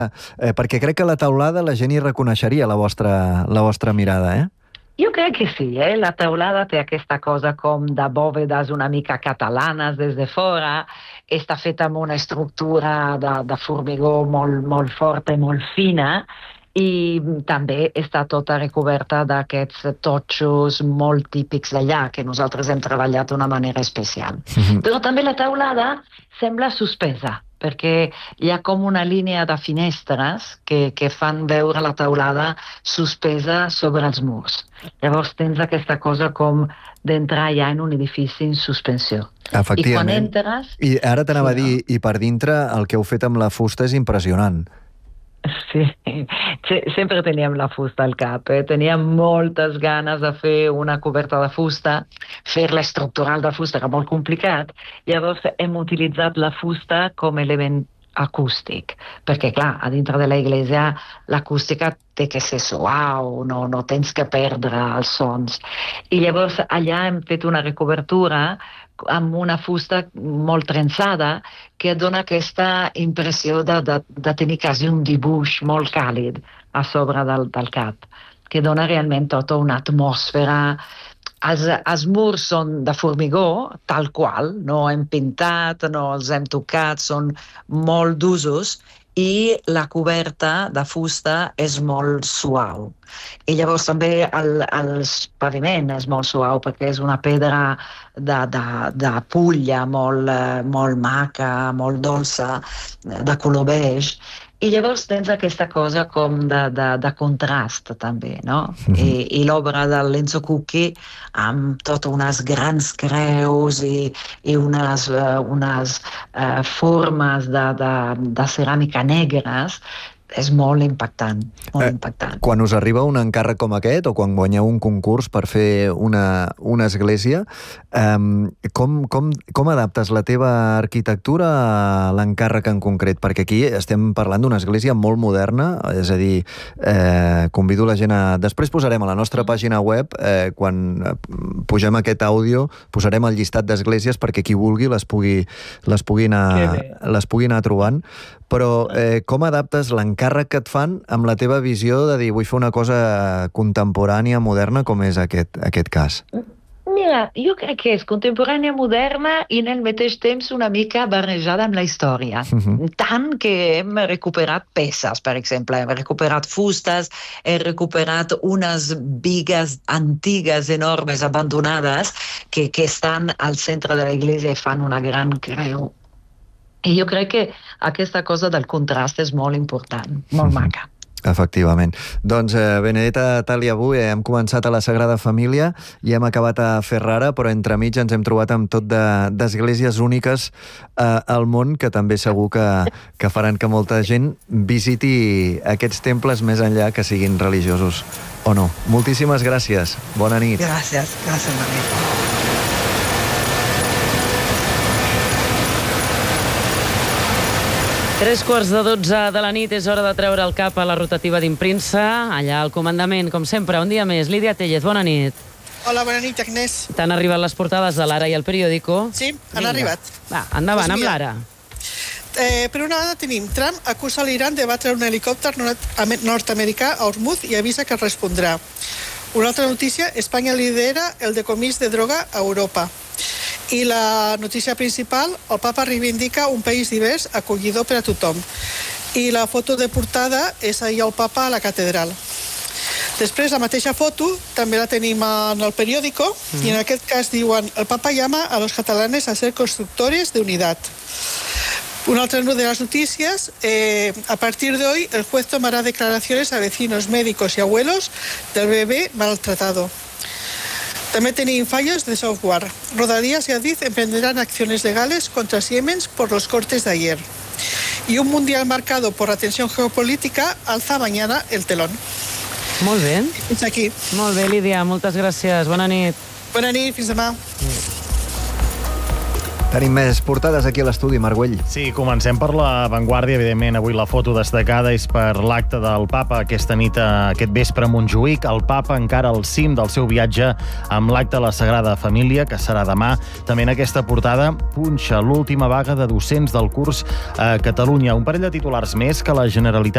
perquè crec que a la taulada la gent hi reconeixeria la vostra mirada, eh? Jo crec que sí, la teulada té aquesta cosa com de bòvedes una mica catalanes des de fora, està feta amb una estructura de formigó molt forta i molt fina, i també està tota recoberta d'aquests totxos molt típics d'allà, que nosaltres hem treballat d'una manera especial. Però també la teulada sembla suspesa, perquè hi ha com una línia de finestres que fan veure la teulada suspesa sobre els murs. Llavors tens aquesta cosa com d'entrar ja en un edifici en suspensió. Efectivament. I quan entres... I ara t'anava a dir, i per dintre el que heu fet amb la fusta és impressionant. Sí, sempre teníem la fusta al cap, teníem moltes ganes de fer una coberta de fusta, fer-la estructural de fusta era molt complicat, llavors hem utilitzat la fusta com element acústic, perquè clar, a dintre de la iglesia l'acústica té que ser suau, no tens que perdre els sons, i llavors allà hem fet una recobertura amb una fusta molt trenzada que dona aquesta impressió de tenir quasi un dibuix molt càlid a sobre del cap, que dona realment tota una atmosfera. Els murs són de formigó, tal qual, no hem pintat, no els hem tocat, són molt d'usos, i la coberta de fusta és molt suau. I llavors també el paviment és molt suau perquè és una pedra de pulla molt maca, molt dolça, de color beix. I llavors tens aquesta cosa com de contrast també, no? I l'obra del Lenzo Cucchi amb totes unes grans creus i unes formes de ceràmica negres, és molt impactant, molt impactant. Quan us arriba un encàrrec com aquest, o quan guanyeu un concurs per fer una església, com adaptes la teva arquitectura a l'encàrrec en concret? Perquè aquí estem parlant d'una església molt moderna, és a dir, convido la gent a... Després posarem a la nostra pàgina web, quan pugem aquest àudio, posarem el llistat d'esglésies perquè qui vulgui les pugui anar trobant, però com adaptes l'encàrrec que et fan amb la teva visió de dir vull fer una cosa contemporània, moderna, com és aquest cas? Mira, jo crec que és contemporània, moderna i en el mateix temps una mica barrejada amb la història. Tant que hem recuperat peces, per exemple, hem recuperat fustes, hem recuperat unes bigues antigues, enormes, abandonades, que estan al centre de l'església i fan una gran creu. I jo crec que aquesta cosa del contrast és molt important, molt maca. Efectivament. Doncs Benedetta Taliabue, hem començat a la Sagrada Família i hem acabat a Ferrara, però entremig ens hem trobat amb tot d'esglésies úniques al món que també segur que faran que molta gent visiti aquests temples més enllà que siguin religiosos o no. Moltíssimes gràcies. Bona nit. Gràcies, Maria. 11:45 de la nit, és hora de treure el cap a la rotativa d'Impremsa. Allà al comandament, com sempre, un dia més. Lídia Tellez, bona nit. Hola, bona nit, Agnès. T'han arribat les portades de l'Ara i el Periódico? Sí, han arribat. Va, endavant, amb l'Ara. Per una banda tenim Trump acusa l'Iran de batre un helicòpter nord-americà a Hormuz i avisa que respondrà. Una altra notícia, Espanya lidera el decomís de droga a Europa. I la notícia principal, el papa reivindica un país divers, acollidor per a tothom. I la foto de portada és ahir el papa a la catedral. Després, la mateixa foto també la tenim en el Periódico, i en aquest cas diuen el papa llama a los catalanes a ser constructores de unidad. Una otra de las noticias, a partir de hoy el juez tomará declaraciones a vecinos, médicos y abuelos del bebé maltratado. También tenéis fallos de software. Rodalías y Adif emprenderán acciones legales contra Siemens por los cortes de ayer. Y un mundial marcado por la tensión geopolítica alza mañana el telón. Molt bé. Fins aquí. Molt bé, Lídia, moltes gràcies. Bona nit. Bona nit, fins demà. Tenim més portades aquí a l'estudi, Marc Güell. Sí, comencem per La Vanguardia. Evidentment, avui la foto destacada és per l'acte del papa aquesta nit, aquest vespre a Montjuïc. El papa encara al cim del seu viatge amb l'acte a la Sagrada Família, que serà demà. També en aquesta portada punxa l'última vaga de docents del curs a Catalunya. Un parell de titulars més que la Generalitat